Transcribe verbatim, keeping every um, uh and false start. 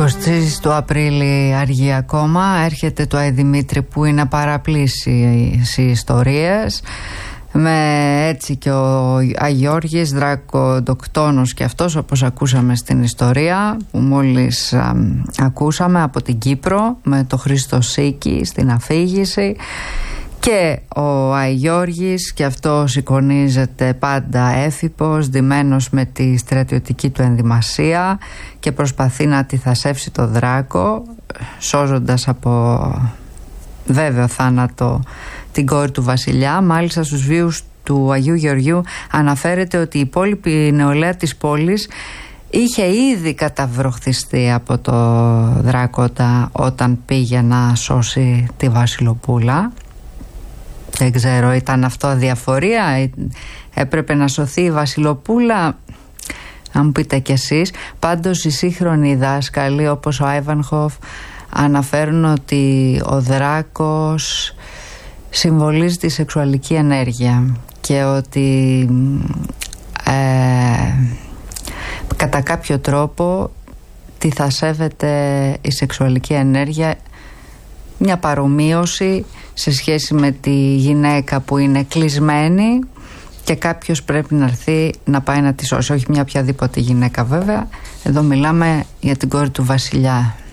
εικοστή του Απρίλη αργεί ακόμα. Έρχεται το Άι Δημήτρη που είναι παραπλήσει ιστορίες. Με έτσι και ο Αγιώργης δρακοντοκτόνος και αυτός, όπως ακούσαμε στην ιστορία που μόλις α, ακούσαμε από την Κύπρο, με το Χρήστο Σίκη στην αφήγηση. Και ο Αγιώργης και αυτός εικονίζεται πάντα έφυπος, ντυμένος με τη στρατιωτική του ενδυμασία και προσπαθεί να αντιθασέψει το δράκο, σώζοντας από βέβαιο θάνατο την κόρη του βασιλιά. Μάλιστα στους βίους του Αγίου Γεωργίου αναφέρεται ότι η υπόλοιπη νεολαία της πόλης είχε ήδη καταβροχθιστεί από το δράκοντα όταν πήγε να σώσει τη Βασιλοπούλα. Δεν ξέρω, ήταν αυτό αδιαφορία, έπρεπε να σωθεί η Βασιλοπούλα, να μου πείτε κι εσείς. Πάντως οι σύγχρονοι δάσκαλοι όπως ο Άιβανχοφ αναφέρουν ότι ο δράκος συμβολίζει τη σεξουαλική ενέργεια και ότι ε, κατά κάποιο τρόπο τη θα σέβεται η σεξουαλική ενέργεια, μια παρομοίωση σε σχέση με τη γυναίκα που είναι κλεισμένη και κάποιος πρέπει να έρθει να πάει να τη σώσει. Όχι μια οποιαδήποτε γυναίκα βέβαια, εδώ μιλάμε για την κόρη του βασιλιά.